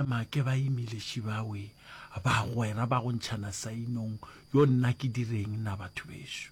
make ba imile shibawe ba gwera ba go ntšhana sainong yo nna ke direng na batho besho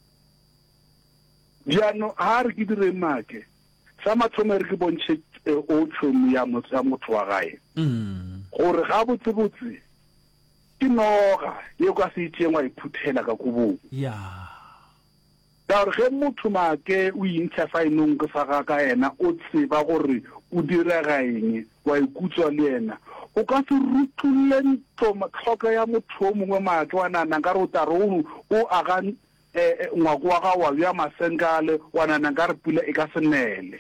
jaanong ha re ke direng make sa mathomo re ke bontshe o tšhomi ya motho wa gae gore ga botsebotse ke noga ye ka se itieng wa iphuthela ka kubong ya ka gore ge motho make o intšha sainong ke sa ga ka ena o tseba gore o direga eng wa ikutswa le ena o ka se rutulle tlhoko ya motho o mongwe make wa nana ka re o tare o aga ngwako wa ga wa bja masenkale wa nana ka re pula e ka senele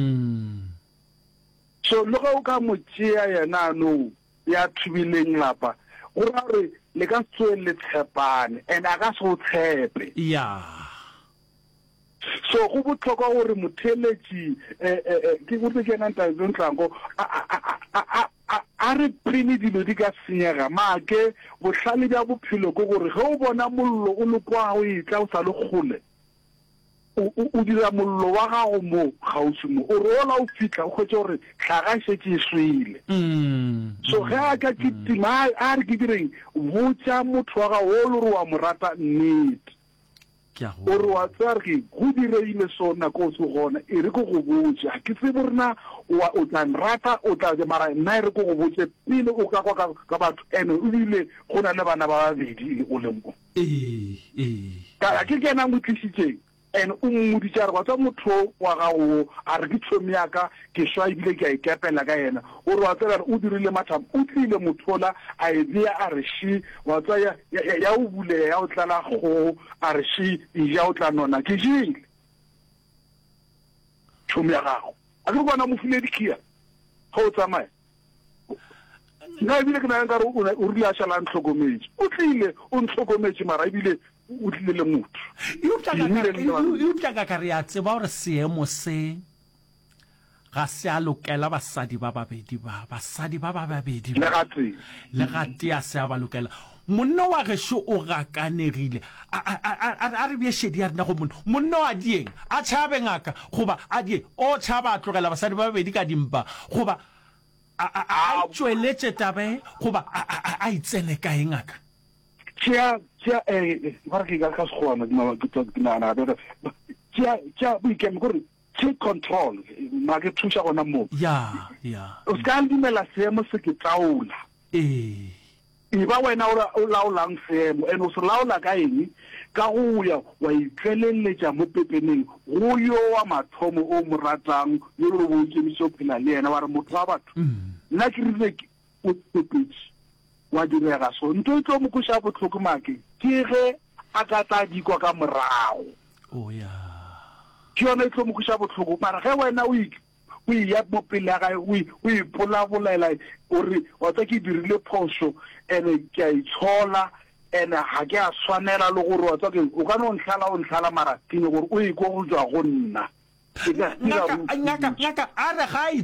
so le ge o ka mo tšea yena no ya thubileng lapa go ra re le ka tswe le tshepane and a ka se go tshepe ya so go botlhokwa gore motheletši ke gotse ke nanta ntlango a re prene dilo di ka senyega make bohlale bja bophelo ke gore ge o bona mollo o le kwa o etla o sa le kgole o dira mollo wa gago mo gausi mo o re ola o fitlha o kgwetse gore tlhaga e šetse e swele so ge a ka ke tima a re ke direng botša motho wa gago o le gore wa mo rata nnete gore wa tsaya re go direile so nako o se gona e re ko go botse ke tsebe rena o tla nrata o tla mara nna e re ko go botse pele o ka kwa ka batho ene o bile go na le bana ba babedi o le mo ka ke kena mo tlisitseng ene o mmoditša re wa tsa motho wa gago a re ke tshomi yaka ke swa ebile ke a ikepela ka yena gore wa tsela o dirile mathamo o tlile mothola a e bea a re shi wa tsa ya o buleya ya o tlala go a re shi ya o tla nona ke jile tshomi ya gago a ke bona mo file dikia go tsamaya nna ebile ke na ka re o rile a šala ntlhokometse o tlile o ntlhokometse mara ebile o tlile le motho eupša ka re ya tseba gore seemo se ga se a lokela basadi ba babedi le gate a se a ba lokela monna wa gešo o gakanegile a re biešedi ya rena go monna wa dieng a tšhabe ngaka goba a die o tšhaba a tlogela basadi ba babedi ka dimpa goba a itšweletše tabe goba a itsene kae ngaka tšea ba re ke ka segwana ke nana tšea boikeme kore take control ma ke thuša gona moo o se ka dumela seemo se ke tlaola e ba wena o laolang seemo and o se laola ka eng ka go ya wa itlweleletša mo pepeneng go yo wa mathomo o mo ratang yo re bo ikemišo phela le yena wa re motho wa batho nna ke rile o pepetše wa direga so nto e tlo mo koša botlhoko make ke ge a ka tla dikwa ka morago ke yona e tlo mo koša botlhoko mara ge wena o iya mo pele ya gae o ipolabolela ore wa tsa ke dirile phoso ene ke a itshola ene ga ke a tshwanela le gore wa tsa ke o ka no ntlhala mara ke ne gore o iko go tswa go nna ngaka a re ga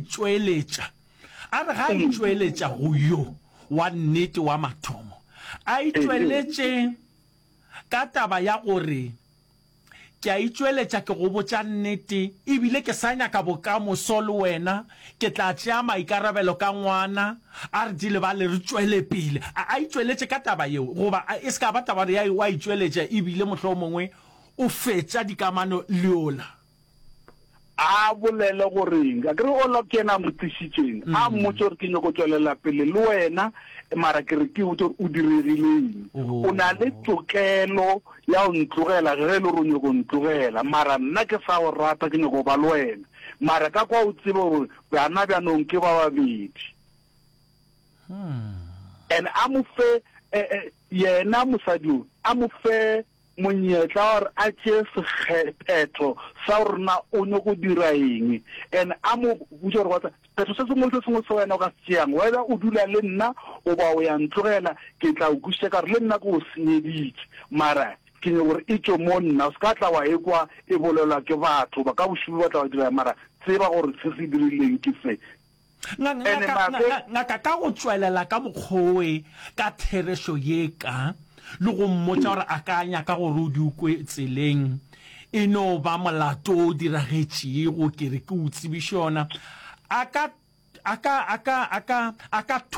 itšweletša go yo wa nnete wa mathomo a itšweletše ka taba ya gore ke a itšweletša ke go botša nnete ebile ke sa nyaka bokamoso le wena ke tla tšea maikarabelo ka ngwana a re di le ba le re tšwele pele a itšweletše ka taba yeo goba e se ka ba taba ya wa itšweletša ebile mohlolo mongwe o fetša dikamano le ola a bolele goreng ka kere o lo kena mo tšhitšeng a mmotse gore ke nyako tswelela pele le wena mara ke re ke o diregileng o na le tokelo ya o ntlogela ge le gore o nyako ntlogela mara nna ke sa o rata ke nyako ba le wena mara ka kwa o tsebe gore bana bjanong ke ba babedi and a mo fe yena mosadi a mo fe monyetla gore a tšee sekgephetho sa gore na o nyako dira eng and a mo botsa gore watsa phetho se sengwe se wena o ka se tšeang whether o dula le nna o ba o ya ntlogela ke tla o kušitša ka gore le nna ke o senyeditše mara ke nye gore e tšo mo nna o se ka tla wa ekwa e bolelwa ke batho ba ka bošupi ba tla wa dira mara tseba gore se se dirileng ke se ngaka ka go tswelela ka mokgowe ka thereso ye ka le go mmotsa gore a ka nyaka gore o di ukwe tseleng e no ba molato o diragetšego ke re ke o tsebiše yona a ka